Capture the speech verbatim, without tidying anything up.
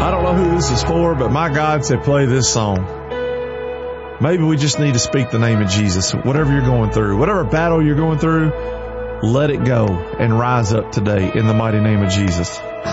I don't know who this is for, but my God said play this song. Maybe we just need to speak the name of Jesus. Whatever you're going through, whatever battle you're going through, let it go and rise up today in the mighty name of Jesus.